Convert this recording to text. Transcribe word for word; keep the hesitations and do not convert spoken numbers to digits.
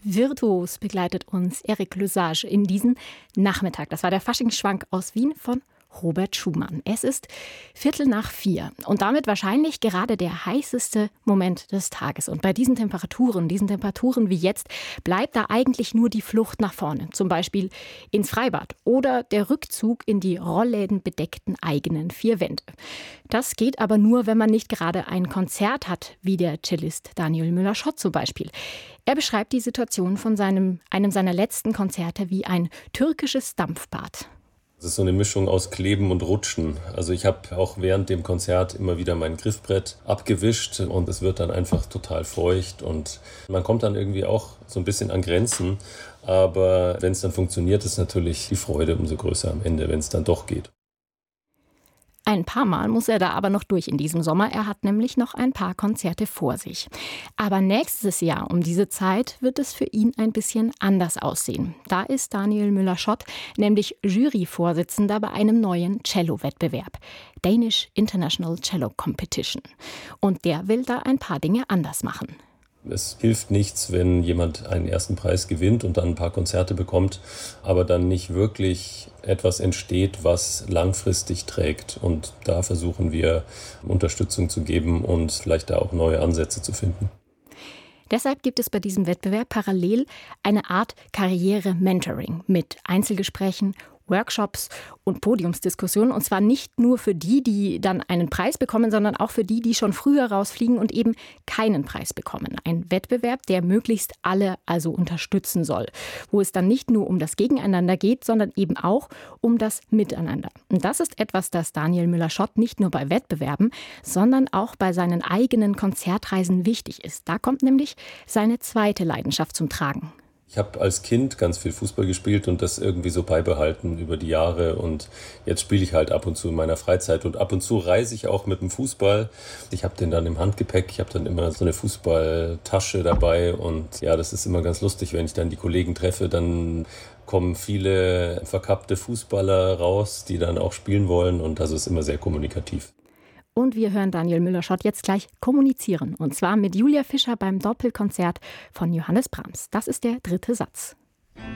Virtuos begleitet uns Eric Lesage in diesen Nachmittag. Das war der Faschingsschwank aus Wien von Robert Schumann. Es ist Viertel nach vier und damit wahrscheinlich gerade der heißeste Moment des Tages. Und bei diesen Temperaturen, diesen Temperaturen wie jetzt, bleibt da eigentlich nur die Flucht nach vorne. Zum Beispiel ins Freibad oder der Rückzug in die rolllädenbedeckten eigenen vier Wände. Das geht aber nur, wenn man nicht gerade ein Konzert hat, wie der Cellist Daniel Müller-Schott zum Beispiel. Er beschreibt die Situation von seinem, einem seiner letzten Konzerte wie ein türkisches Dampfbad. Es ist so eine Mischung aus Kleben und Rutschen. Also ich habe auch während dem Konzert immer wieder mein Griffbrett abgewischt und es wird dann einfach total feucht und man kommt dann irgendwie auch so ein bisschen an Grenzen. Aber wenn es dann funktioniert, ist natürlich die Freude umso größer am Ende, wenn es dann doch geht. Ein paar Mal muss er da aber noch durch in diesem Sommer. Er hat nämlich noch ein paar Konzerte vor sich. Aber nächstes Jahr um diese Zeit wird es für ihn ein bisschen anders aussehen. Da ist Daniel Müller-Schott nämlich Juryvorsitzender bei einem neuen Cello-Wettbewerb. Danish International Cello Competition. Und der will da ein paar Dinge anders machen. Es hilft nichts, wenn jemand einen ersten Preis gewinnt und dann ein paar Konzerte bekommt, aber dann nicht wirklich etwas entsteht, was langfristig trägt. Und da versuchen wir Unterstützung zu geben und vielleicht da auch neue Ansätze zu finden. Deshalb gibt es bei diesem Wettbewerb parallel eine Art Karriere-Mentoring mit Einzelgesprächen, Workshops und Podiumsdiskussionen. Und zwar nicht nur für die, die dann einen Preis bekommen, sondern auch für die, die schon früher rausfliegen und eben keinen Preis bekommen. Ein Wettbewerb, der möglichst alle also unterstützen soll. Wo es dann nicht nur um das Gegeneinander geht, sondern eben auch um das Miteinander. Und das ist etwas, das Daniel Müller-Schott nicht nur bei Wettbewerben, sondern auch bei seinen eigenen Konzertreisen wichtig ist. Da kommt nämlich seine zweite Leidenschaft zum Tragen. Ich habe als Kind ganz viel Fußball gespielt und das irgendwie so beibehalten über die Jahre und jetzt spiele ich halt ab und zu in meiner Freizeit und ab und zu reise ich auch mit dem Fußball. Ich habe den dann im Handgepäck, ich habe dann immer so eine Fußballtasche dabei und ja, das ist immer ganz lustig, wenn ich dann die Kollegen treffe, dann kommen viele verkappte Fußballer raus, die dann auch spielen wollen und das ist immer sehr kommunikativ. Und wir hören Daniel Müller-Schott jetzt gleich kommunizieren. Und zwar mit Julia Fischer beim Doppelkonzert von Johannes Brahms. Das ist der dritte Satz.